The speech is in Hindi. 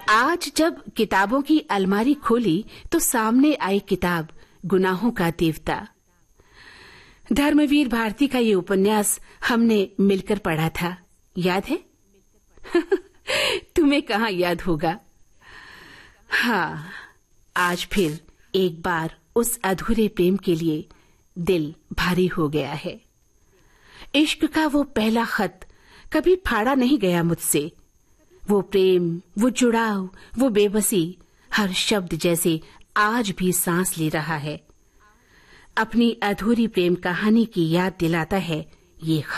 आज जब किताबों की अलमारी खोली तो सामने आई किताब गुनाहों का देवता। धर्मवीर भारती का ये उपन्यास हमने मिलकर पढ़ा था, याद है? तुम्हें कहाँ याद होगा। हाँ, आज फिर एक बार उस अधूरे प्रेम के लिए दिल भारी हो गया है। इश्क का वो पहला खत कभी फाड़ा नहीं गया मुझसे। वो प्रेम, वो जुड़ाव, वो बेबसी, हर शब्द जैसे आज भी सांस ले रहा है। अपनी अधूरी प्रेम कहानी की याद दिलाता है ये खत।